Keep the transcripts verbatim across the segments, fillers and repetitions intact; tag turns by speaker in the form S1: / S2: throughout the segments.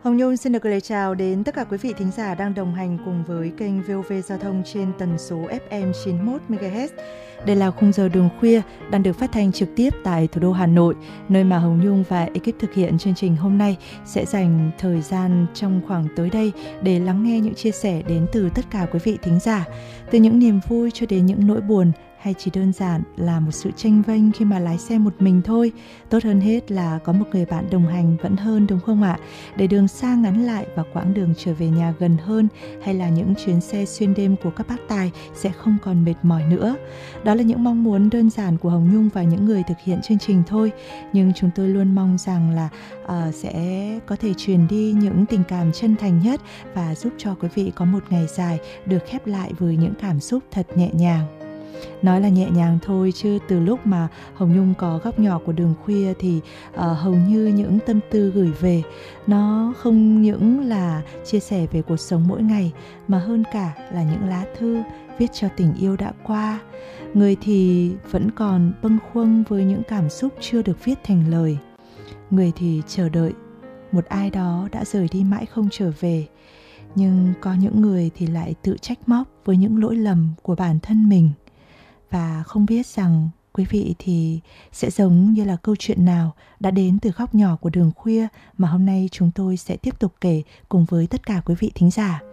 S1: Hồng Nhung xin được lời chào đến tất cả quý vị thính giả đang đồng hành cùng với kênh vê o vê Giao thông trên tần số ép em chín mươi mốt mê ga héc. Đây là khung giờ đường khuya đang được phát thanh trực tiếp tại thủ đô Hà Nội, nơi mà Hồng Nhung và ekip thực hiện chương trình hôm nay sẽ dành thời gian trong khoảng tới đây để lắng nghe những chia sẻ đến từ tất cả quý vị thính giả, từ những niềm vui cho đến những nỗi buồn, hay chỉ đơn giản là một sự chênh vênh khi mà lái xe một mình thôi. Tốt hơn hết là có một người bạn đồng hành vẫn hơn, đúng không ạ? Để đường xa ngắn lại và quãng đường trở về nhà gần hơn, hay là những chuyến xe xuyên đêm của các bác tài sẽ không còn mệt mỏi nữa. Đó là những mong muốn đơn giản của Hồng Nhung và những người thực hiện chương trình thôi. Nhưng chúng tôi luôn mong rằng là uh, sẽ có thể truyền đi những tình cảm chân thành nhất và giúp cho quý vị có một ngày dài được khép lại với những cảm xúc thật nhẹ nhàng. Nói là nhẹ nhàng thôi chứ từ lúc mà Hồng Nhung có góc nhỏ của đường khuya thì uh, hầu như những tâm tư gửi về nó không những là chia sẻ về cuộc sống mỗi ngày, mà hơn cả là những lá thư viết cho tình yêu đã qua. Người thì vẫn còn bâng khuâng với những cảm xúc chưa được viết thành lời. Người thì chờ đợi một ai đó đã rời đi mãi không trở về. Nhưng có những người thì lại tự trách móc với những lỗi lầm của bản thân mình. Và không biết rằng quý vị thì sẽ giống như là câu chuyện nào đã đến từ góc nhỏ của đường khuya mà hôm nay chúng tôi sẽ tiếp tục kể cùng với tất cả quý vị thính giả.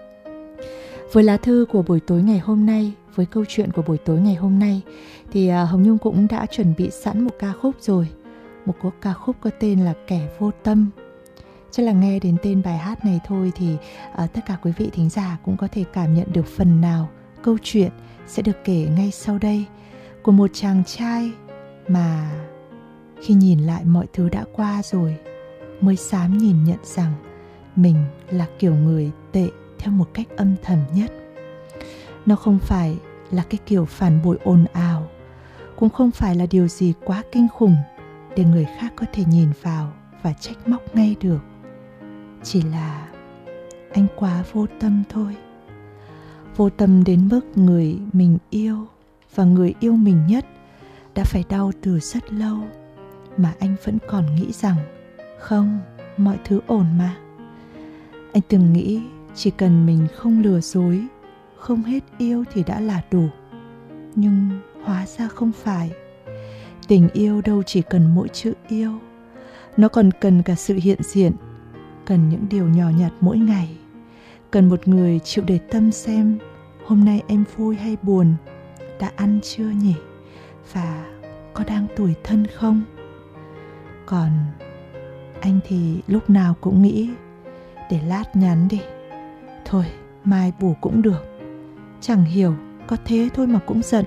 S1: Với lá thư của buổi tối ngày hôm nay, với câu chuyện của buổi tối ngày hôm nay thì Hồng Nhung cũng đã chuẩn bị sẵn một ca khúc rồi. Một ca khúc có tên là Kẻ Vô Tâm. Chắc là nghe đến tên bài hát này thôi thì uh, tất cả quý vị thính giả cũng có thể cảm nhận được phần nào câu chuyện sẽ được kể ngay sau đây, của một chàng trai mà khi nhìn lại mọi thứ đã qua rồi mới dám nhìn nhận rằng mình là kiểu người tệ theo một cách âm thầm nhất. Nó không phải là cái kiểu phản bội ồn ào, cũng không phải là điều gì quá kinh khủng để người khác có thể nhìn vào và trách móc ngay được. Chỉ là anh quá vô tâm thôi. Vô tâm đến mức người mình yêu và người yêu mình nhất đã phải đau từ rất lâu, mà anh vẫn còn nghĩ rằng không, mọi thứ ổn mà. Anh từng nghĩ chỉ cần mình không lừa dối, không hết yêu thì đã là đủ. Nhưng hóa ra không phải. Tình yêu đâu chỉ cần mỗi chữ yêu, nó còn cần cả sự hiện diện, cần những điều nhỏ nhặt mỗi ngày, cần một người chịu để tâm xem hôm nay em vui hay buồn, đã ăn chưa nhỉ, và có đang tủi thân không. Còn anh thì lúc nào cũng nghĩ để lát nhắn đi, thôi mai bù cũng được, chẳng hiểu có thế thôi mà cũng giận.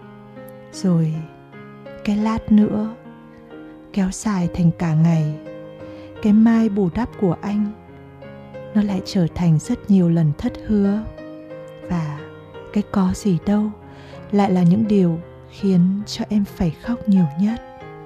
S1: Rồi cái lát nữa kéo dài thành cả ngày. Cái mai bù đắp của anh nó lại trở thành rất nhiều lần thất hứa. Và cái có gì đâu lại là những điều khiến cho em phải khóc nhiều nhất.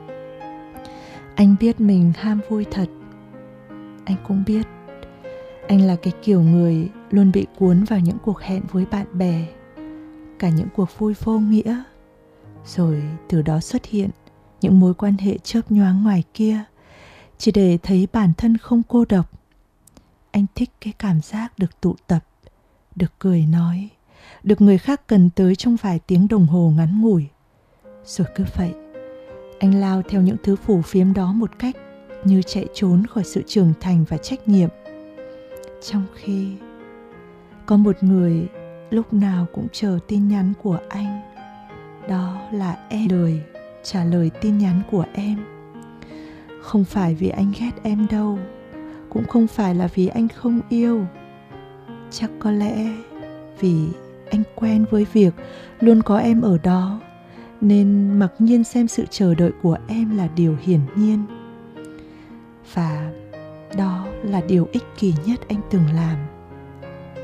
S1: Anh biết mình ham vui thật. Anh cũng biết anh là cái kiểu người luôn bị cuốn vào những cuộc hẹn với bạn bè, cả những cuộc vui vô nghĩa. Rồi từ đó xuất hiện những mối quan hệ chớp nhoáng ngoài kia, chỉ để thấy bản thân không cô độc. Anh thích cái cảm giác được tụ tập, được cười nói, được người khác cần tới trong vài tiếng đồng hồ ngắn ngủi. Rồi cứ vậy, anh lao theo những thứ phù phiếm đó một cách như chạy trốn khỏi sự trưởng thành và trách nhiệm. Trong khi có một người lúc nào cũng chờ tin nhắn của anh, đó là em. Lời trả lời tin nhắn của em. Không phải vì anh ghét em đâu, cũng không phải là vì anh không yêu. Chắc có lẽ vì anh quen với việc luôn có em ở đó, nên mặc nhiên xem sự chờ đợi của em là điều hiển nhiên. Và đó là điều ích kỷ nhất anh từng làm.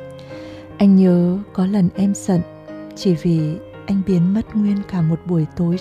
S1: Anh nhớ có lần em giận chỉ vì anh biến mất nguyên cả một buổi tối